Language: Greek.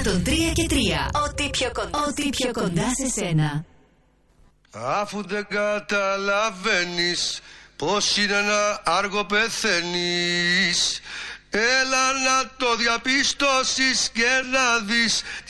103 και 3. Ό,τι πιο κοντά σε σένα. Αφού δεν καταλαβαίνεις πως είναι ένα άργο πεθαίνεις, έλα να το διαπιστώσεις και να δεις